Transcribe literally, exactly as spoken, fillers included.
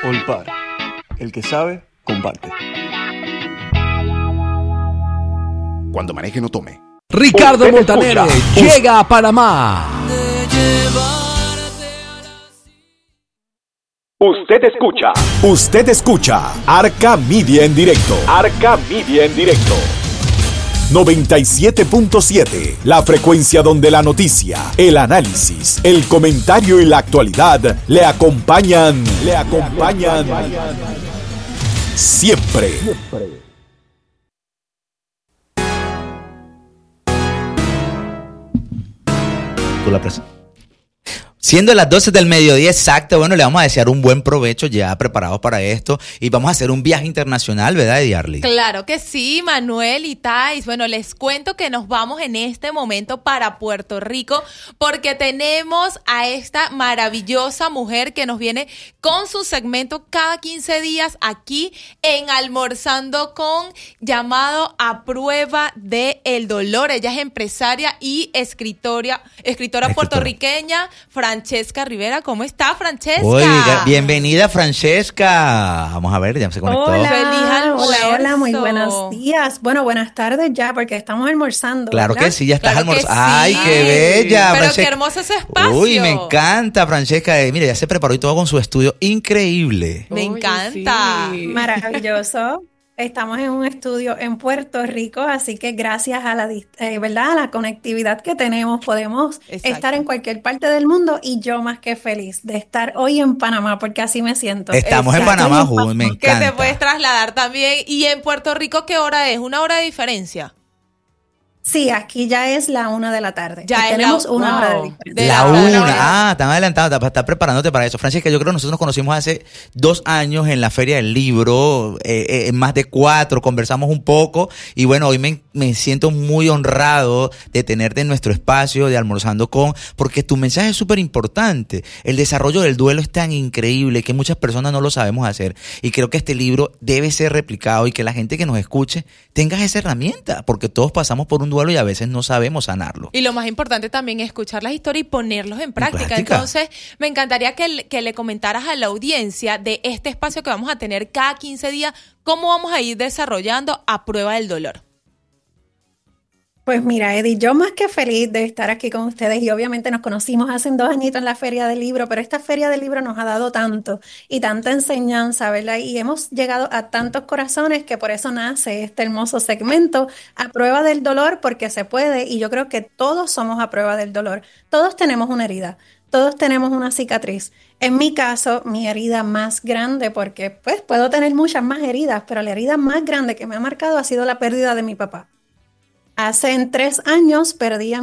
Olpar. El que sabe, comparte. Cuando maneje, no tome. Ricardo Montaner llega a Panamá. Usted escucha. Usted escucha Arca Media en directo. Arca Media en directo. noventa y siete punto siete, la frecuencia donde la noticia, el análisis, el comentario y la actualidad le acompañan, le acompañan siempre. Tú la pres- Siendo las doce del mediodía exacto, bueno, le vamos a desear un buen provecho ya preparados para esto y vamos a hacer un viaje internacional, ¿verdad, Ediarly? Claro que sí, Manuel y Thais. Bueno, les cuento que nos vamos en este momento para Puerto Rico porque tenemos a esta maravillosa mujer que nos viene con su segmento cada quince días aquí en Almorzando con, llamado A Prueba del Dolor. Ella es empresaria y escritora, escritora, escritora. puertorriqueña, Francesca Rivera. ¿Cómo está, Francesca? Oiga, bienvenida, Francesca. Vamos a ver, ya se conectó. Hola, Feliz almuerzo. hola, hola, muy buenos días. Bueno, buenas tardes ya, porque estamos almorzando. Claro ¿verdad? que sí, ya estás Claro que almorzando. ¡Ay, sí. qué bella! Pero Francesca. qué hermoso ese espacio. Uy, me encanta, Francesca. Eh, mire, ya se preparó y todo con su estudio increíble. Me Oye, encanta. sí. Maravilloso. Estamos en un estudio en Puerto Rico, así que gracias a la, dis- eh, ¿verdad? a la conectividad que tenemos, podemos Exacto. estar en cualquier parte del mundo y yo más que feliz de estar hoy en Panamá, porque así me siento. Estamos en Exacto. Panamá, Estoy en Ju, me Que encanta. te puedes trasladar también. ¿Y en Puerto Rico qué hora es? ¿Una hora de diferencia? Sí, aquí ya es la una de la tarde. Ya Eh, es tenemos la- una wow. hora de diferencia. De La la una. hora. Ah, están adelantados, estás estás preparándote para eso. Francesca, yo creo que nosotros nos conocimos hace dos años en la Feria del Libro, eh, eh, en más de cuatro, conversamos un poco y bueno, hoy me, me siento muy honrado de tenerte en nuestro espacio de Almorzando con, porque tu mensaje es súper importante. El desarrollo del duelo es tan increíble que muchas personas no lo sabemos hacer y creo que este libro debe ser replicado y que la gente que nos escuche tenga esa herramienta, porque todos pasamos por un duelo y a veces no sabemos sanarlo. Y lo más importante también es escuchar las historias y ponerlos en práctica. práctica. Entonces, me encantaría que, le- que le comentaras a la audiencia de este espacio que vamos a tener cada quince días, cómo vamos a ir desarrollando A Prueba del Dolor. Pues mira, Eddie, yo más que feliz de estar aquí con ustedes y obviamente nos conocimos hace dos añitos en la Feria del Libro, pero esta Feria del Libro nos ha dado tanto y tanta enseñanza, ¿verdad? Y hemos llegado a tantos corazones que por eso nace este hermoso segmento, A Prueba del Dolor, porque se puede y yo creo que todos somos a prueba del dolor. Todos tenemos una herida, todos tenemos una cicatriz. En mi caso, mi herida más grande, porque pues puedo tener muchas más heridas, pero la herida más grande que me ha marcado ha sido la pérdida de mi papá. Hace en tres años perdí a